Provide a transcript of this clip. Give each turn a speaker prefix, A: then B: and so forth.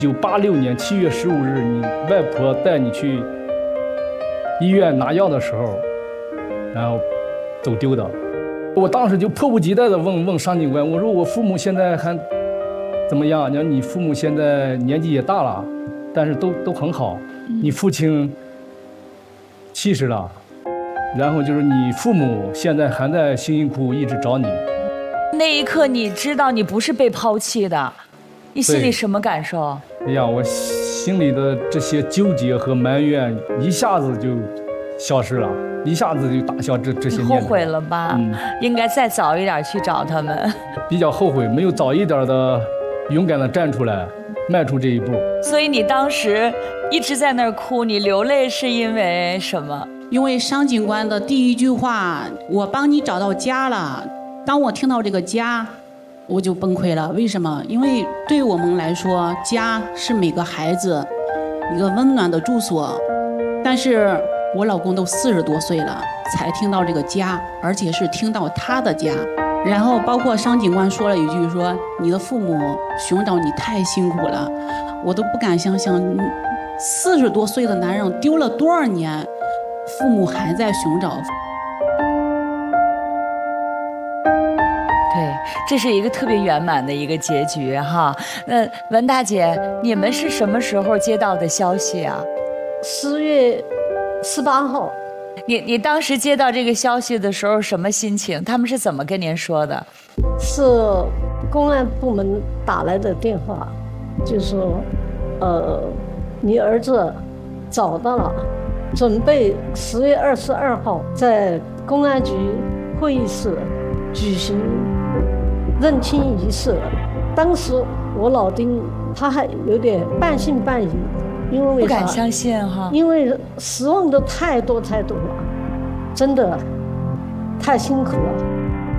A: 1986年7月15日，你外婆带你去医院拿药的时候，然后走丢的。我当时就迫不及待地问商警官，我说我父母现在还怎么样？你父母现在年纪也大了，但是都很好。你父亲去世了，然后就是你父母现在还在辛辛苦苦一直找你。
B: 那一刻你知道你不是被抛弃的，你心里什么感受？
A: 哎呀，我心里的这些纠结和埋怨一下子就消失了，一下子就打消这些念头。
B: 后悔了吧？应该再早一点去找他们。
A: 比较后悔没有早一点的勇敢的站出来，迈出这一步。
B: 所以你当时一直在那儿哭，你流泪是因为什么？
C: 因为商警官的第一句话，我帮你找到家了。当我听到这个家，我就崩溃了。为什么？因为对我们来说，家是每个孩子一个温暖的住所。但是我老公都40多岁了，才听到这个家，而且是听到他的家。然后包括商警官说了一句说，你的父母寻找你太辛苦了，我都不敢想象，40多岁的男人丢了多少年，父母还在寻找。
B: 对，这是一个特别圆满的一个结局哈。那文大姐，你们是什么时候接到的消息啊
D: ？10月18号。
B: 你当时接到这个消息的时候什么心情？他们是怎么跟您说的？
D: 是公安部门打来的电话，就说，你儿子找到了，准备10月22号在公安局会议室举行认亲仪式。当时我老丁他还有点半信半疑，因为
B: 不敢相信哈，
D: 因为失望的太多了，真的太辛苦了。